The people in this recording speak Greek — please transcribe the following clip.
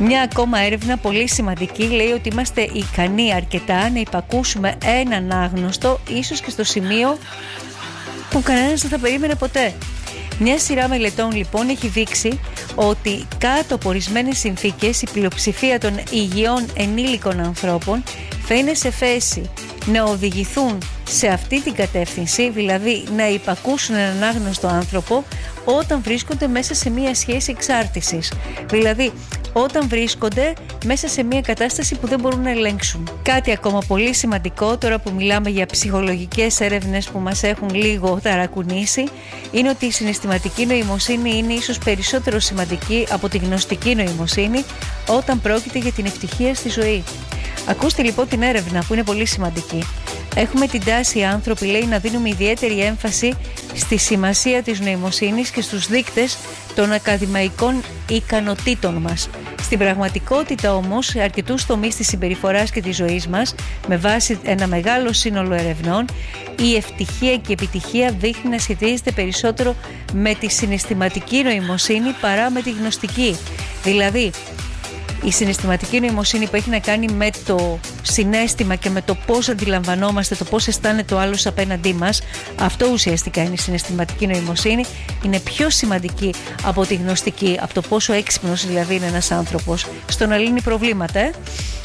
Μια ακόμα έρευνα πολύ σημαντική λέει ότι είμαστε ικανοί αρκετά να υπακούσουμε έναν άγνωστο, ίσως και στο σημείο που κανένας δεν θα περίμενε ποτέ. Μια σειρά μελετών λοιπόν έχει δείξει ότι κάτω από ορισμένες συνθήκες η πλειοψηφία των υγιών ενήλικων ανθρώπων θα είναι σε θέση να οδηγηθούν σε αυτή την κατεύθυνση, δηλαδή να υπακούσουν έναν άγνωστο άνθρωπο όταν βρίσκονται μέσα σε μια σχέση εξάρτησης. Δηλαδή όταν βρίσκονται μέσα σε μια κατάσταση που δεν μπορούν να ελέγξουν. Κάτι ακόμα πολύ σημαντικό, τώρα που μιλάμε για ψυχολογικές έρευνες που μας έχουν λίγο ταρακουνήσει, είναι ότι η συναισθηματική νοημοσύνη είναι ίσως περισσότερο σημαντική από τη γνωστική νοημοσύνη όταν πρόκειται για την ευτυχία στη ζωή. Ακούστε λοιπόν την έρευνα που είναι πολύ σημαντική. Έχουμε την τάση οι άνθρωποι, λέει, να δίνουμε ιδιαίτερη έμφαση στη σημασία της νοημοσύνης και στους δείκτες των ακαδημαϊκών ικανοτήτων μας. Στην πραγματικότητα όμως, σε αρκετούς τομείς της συμπεριφοράς και της ζωής μας, με βάση ένα μεγάλο σύνολο ερευνών, η ευτυχία και η επιτυχία δείχνει να σχετίζεται περισσότερο με τη συναισθηματική νοημοσύνη παρά με τη γνωστική. Δηλαδή, η συναισθηματική νοημοσύνη που έχει να κάνει με το συναίσθημα και με το πώς αντιλαμβανόμαστε, το πώς αισθάνεται ο άλλος απέναντί μας, αυτό ουσιαστικά είναι η συναισθηματική νοημοσύνη, είναι πιο σημαντική από τη γνωστική, από το πόσο έξυπνος δηλαδή είναι ένας άνθρωπος στο να λύνει προβλήματα.